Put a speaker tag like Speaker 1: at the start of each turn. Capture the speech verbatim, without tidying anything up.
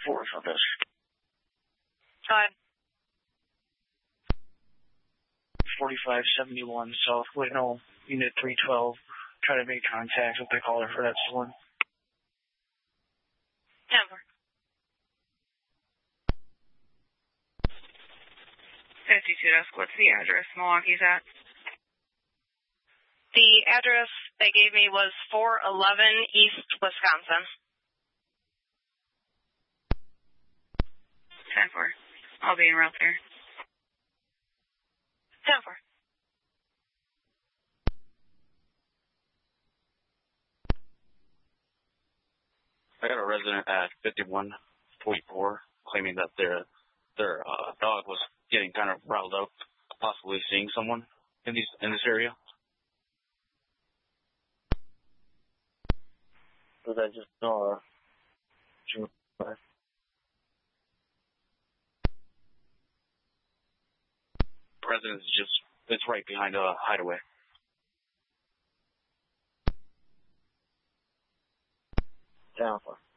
Speaker 1: Forward for this.
Speaker 2: Go ahead.
Speaker 1: forty-five seventy-one South Whitnall, Unit three twelve. Try to make contact with the caller for that stolen.
Speaker 2: ten four. fifty-two desk, what's the address Milwaukee's at? The address they gave me was four eleven East Wisconsin. ten four. I'll be en route there. ten four.
Speaker 3: I got a resident at fifty-one forty-four claiming that their their uh, dog was getting kind of riled up, possibly seeing someone in these in this area.
Speaker 1: Did I just know? Uh,
Speaker 3: Residence is just it's right behind a hideaway.
Speaker 1: Alpha.